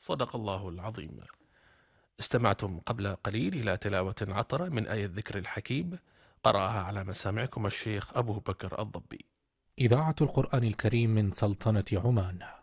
صدق الله العظيم. استمعتم قبل قليل إلى تلاوة عطرة من آية الذكر الحكيم، قرأها على مسامعكم الشيخ أبو بكر الضبي. إذاعة القرآن الكريم من سلطنة عمان.